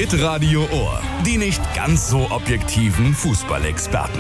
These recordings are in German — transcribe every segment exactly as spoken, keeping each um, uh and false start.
Hitradio Ohr. Die nicht ganz so objektiven Fußballexperten.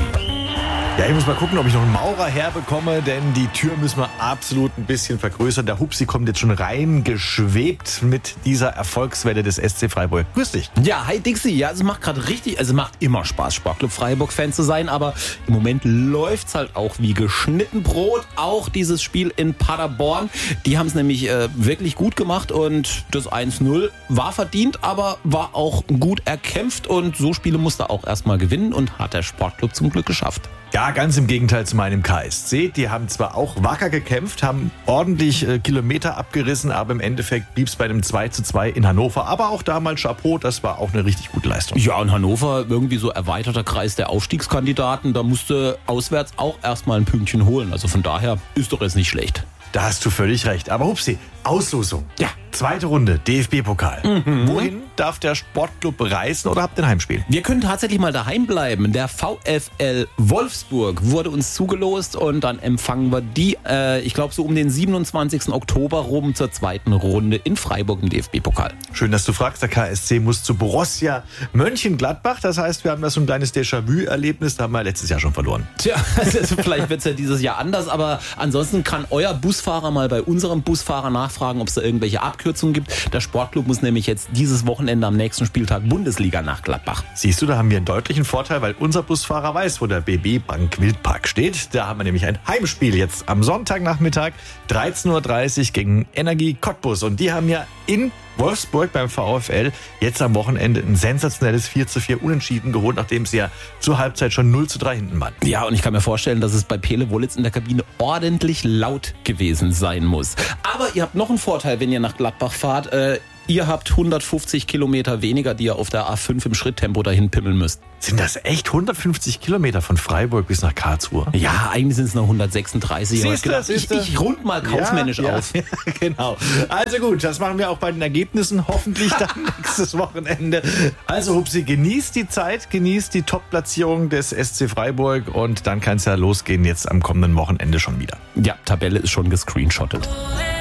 Ja, ich muss mal gucken, ob ich noch einen Maurer herbekomme, denn die Tür müssen wir absolut ein bisschen vergrößern. Der Hupsi kommt jetzt schon reingeschwebt mit dieser Erfolgswelle des S C Freiburg. Grüß dich. Ja, hi Dixie. Ja, es macht gerade richtig, also es macht immer Spaß, Sportclub Freiburg-Fan zu sein, aber im Moment läuft's halt auch wie geschnitten Brot. Auch dieses Spiel in Paderborn. Die haben es nämlich äh, wirklich gut gemacht und das eins null war verdient, aber war auch gut erkämpft und so Spiele musste auch erstmal gewinnen und hat der Sportclub zum Glück geschafft. Ja, ganz im Gegenteil zu meinem K S C. Die haben zwar auch wacker gekämpft, haben ordentlich äh, Kilometer abgerissen, aber im Endeffekt blieb es bei einem zwei zu zwei in Hannover. Aber auch damals Chapeau, das war auch eine richtig gute Leistung. Ja, und Hannover, irgendwie so erweiterter Kreis der Aufstiegskandidaten, da musste auswärts auch erstmal ein Pünktchen holen. Also von daher ist doch jetzt nicht schlecht. Da hast du völlig recht. Aber Hupsi, Auslosung. Ja. Zweite Runde, D F B-Pokal. Mhm. Wohin darf der Sportclub reisen oder habt ihr ein Heimspiel? Wir können tatsächlich mal daheim bleiben. Der VfL Wolfsburg wurde uns zugelost und dann empfangen wir die, äh, ich glaube so um den siebenundzwanzigsten Oktober rum zur zweiten Runde in Freiburg im D F B-Pokal. Schön, dass du fragst. Der K S C muss zu Borussia Mönchengladbach. Das heißt, wir haben da so ein kleines Déjà-vu-Erlebnis. Da haben wir letztes Jahr schon verloren. Tja, also vielleicht wird es ja dieses Jahr anders, aber ansonsten kann euer Busfahrer mal bei unserem Busfahrer nachfragen, ob es da irgendwelche Abkürzungen gibt. Der Sportclub muss nämlich jetzt dieses Wochenende am nächsten Spieltag Bundesliga nach Gladbach. Siehst du, da haben wir einen deutlichen Vorteil, weil unser Busfahrer weiß, wo der B B Bank Wildpark steht. Da haben wir nämlich ein Heimspiel jetzt am Sonntagnachmittag, dreizehn Uhr dreißig gegen Energie Cottbus. Und die haben ja in Wolfsburg beim VfL jetzt am Wochenende ein sensationelles vier zu vier Unentschieden geholt, nachdem sie ja zur Halbzeit schon null zu drei hinten waren. Ja, und ich kann mir vorstellen, dass es bei Pele Wollitz in der Kabine ordentlich laut gewesen sein muss. Aber ihr habt noch einen Vorteil, wenn ihr nach Gladbach fahrt. Äh, ihr habt hundertfünfzig Kilometer weniger, die ihr auf der A fünf im Schritttempo dahin pimmeln müsst. Sind das echt hundertfünfzig Kilometer von Freiburg bis nach Karlsruhe? Ja, eigentlich sind es nur hundertsechsunddreißig. Siehste, gedacht, siehste. Ich, ich rund mal kaufmännisch ja, auf. Ja, genau. Also gut, das machen wir auch bei den Ergebnissen hoffentlich dann nächstes Wochenende. Also Hupsi, genießt die Zeit, genießt die Top-Platzierung des S C Freiburg und dann kann es ja losgehen jetzt am kommenden Wochenende schon wieder. Ja, Tabelle ist schon gescreenshottet.